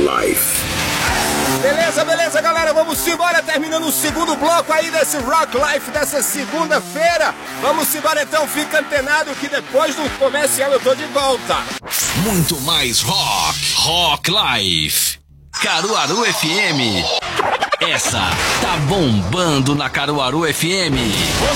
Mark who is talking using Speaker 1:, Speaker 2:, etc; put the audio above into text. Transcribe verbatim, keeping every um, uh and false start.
Speaker 1: Life.
Speaker 2: Beleza, beleza, galera, vamos embora, terminando o segundo bloco aí desse Rock Life dessa segunda-feira. Vamos embora então, fica antenado que depois do comercial eu tô de volta.
Speaker 3: Muito mais rock, Rock Life, Caruaru F M. Essa tá bombando na Caruaru F M.